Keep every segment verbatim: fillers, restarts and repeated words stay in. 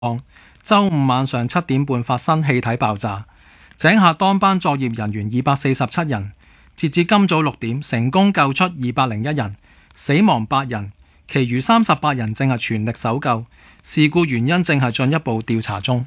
周五晚上七點半發生氣體爆炸，井下當班作業人員二百四十七人，截至今早六點成功救出二百零一人，死亡八人，其餘三十八人正係全力搜救，事故原因正係進一步調查中。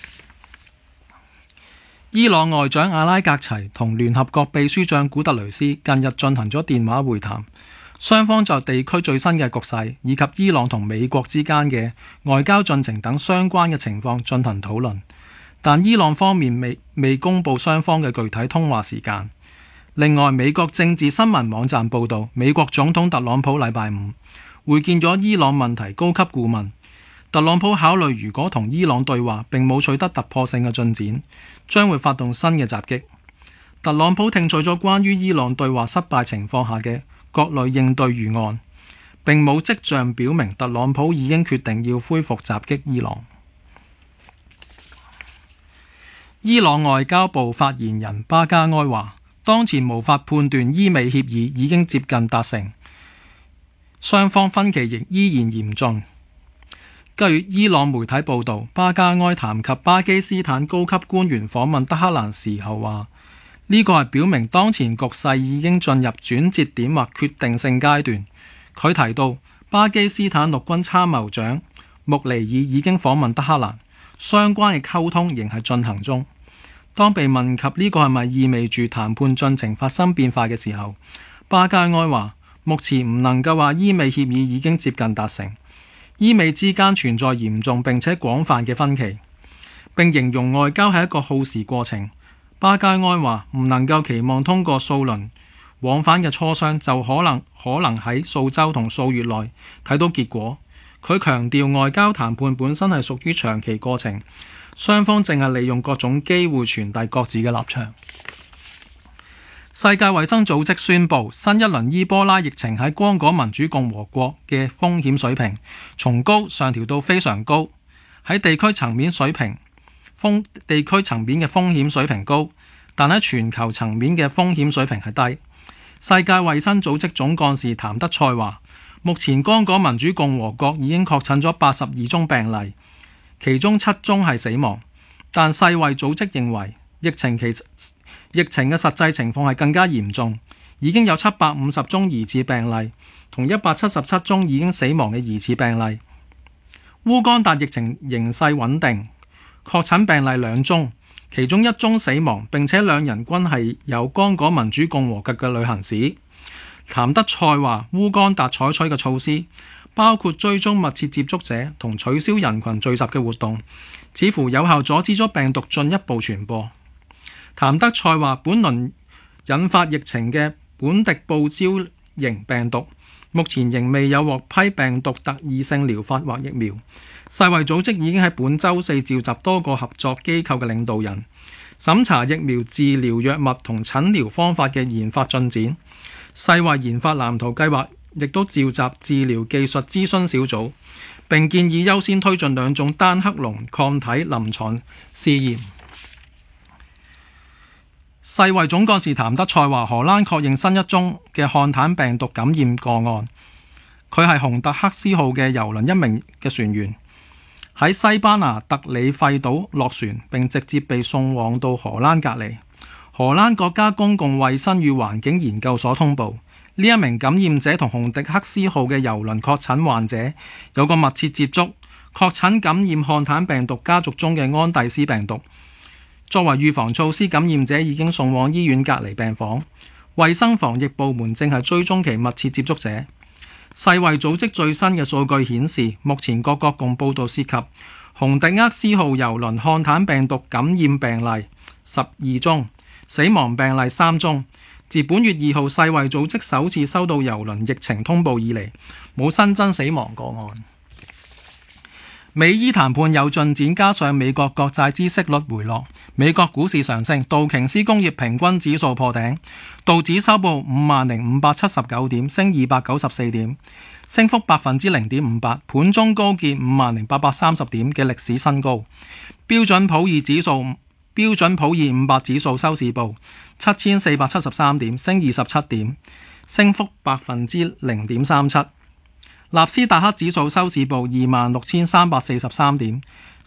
伊朗外長阿拉格齊同聯合國秘書長古特雷斯近日進行咗電話會談，雙方就地區最新嘅局勢以及伊朗同美國之間嘅外交進程等相關嘅情況進行討論，但伊朗方面未未公布雙方嘅具體通話時間。另外，美國政治新聞網站報道，美國總統特朗普禮拜五會見咗伊朗問題高級顧問。特朗普考慮如果同伊朗對話並冇取得突破性嘅進展，將會發動新嘅襲擊。特朗普聽取咗關於伊朗對話失敗情況下嘅各類應對預案，並冇跡象表明特朗普已經決定要恢復襲擊伊朗。伊朗外交部發言人巴加埃話，當前無法判斷伊美協議已經接近達成，雙方分歧亦依然嚴重。據伊朗媒體報導，巴加埃談及巴基斯坦高級官員訪問德黑蘭時候話，呢個係表明當前局勢已經進入轉折點或決定性階段。佢提到，巴基斯坦陸軍參謀長穆尼爾已經訪問德黑蘭，相關嘅溝通仍係進行中。當被問及呢個係咪意味住談判進程發生變化嘅時候，巴加埃話，目前唔能夠話伊美協議已經接近達成。伊美之間存在嚴重並且廣泛嘅分歧，並形容外交係一個耗時過程。巴加埃話唔能夠期望通過數輪往返嘅磋商就可能可能喺數週同數月內睇到結果。佢強調外交談判本身係屬於長期過程，雙方正係利用各種機會傳遞各自嘅立場。世界衛生組織宣布，新一輪伊波拉疫情喺剛果民主共和國嘅風險水平從高上調到非常高，喺地區層面水平風地區層面嘅風險水平高，但喺全球層面嘅風險水平係低。世界衛生組織總幹事譚德塞話，目前剛果民主共和國已經確診咗八十二宗病例，其中七宗係死亡，但世衛組織認為疫情其實疫情嘅實際情況係更加嚴重，已經有七百五十宗疑似病例，同一百七十七宗已經死亡嘅疑似病例。烏干達疫情形勢穩定，確診病例兩宗，其中一宗死亡，並且兩人均係有剛果民主共和國嘅旅行史。譚德塞話，烏干達採取嘅措施包括追蹤密切接觸者同取消人群聚集嘅活動，似乎有效阻止咗病毒進一步傳播。譚德塞話，本輪引發疫情嘅本地報招型病毒，目前仍未有獲批病毒特異性療法或疫苗。世衛組織已經喺本週四召集多個合作機構嘅領導人，審查疫苗治療藥物同診療方法嘅研發進展。世衛研發藍圖計劃亦都召集治療技術諮詢小組，並建議優先推進兩種單克隆抗體臨床試驗。世衛總幹事譚德塞話，荷蘭確認新一宗嘅漢坦病毒感染個案，佢係洪特克斯號嘅郵輪一名嘅船員，喺西班牙特里費島落船，並直接被送往到荷蘭隔離。荷蘭國家公共衛生與環境研究所通報，呢一名感染者同洪特克斯號嘅郵輪確診患者有個密切接觸，確診感染漢坦病毒家族中嘅安第斯病毒。作為預防措施，感染者已經送往醫院隔離病房。衛生防疫部門正係追蹤其密切接觸者。世衛組織最新嘅數據顯示，目前各國共報道涉及洪特克斯號郵輪漢坦病毒感染病例十二宗，死亡病例三宗。自本月二號世衛組織首次收到郵輪疫情通報以嚟，冇新增死亡個案。美伊談判有進展，加上美國國債孳息率回落，美國股市上升，道瓊斯工業平均指數破頂，道指收報五萬零五百七十九點，升二百九十四點，升幅百分之零點五八，盤中高見五萬零八百三十點嘅歷史新高。標準普爾指數標準普爾五百指數收市報七千四百七十三點，升二十七點，升幅百分之零點三七。 納斯達克指數收市報二萬六千三百四十三點。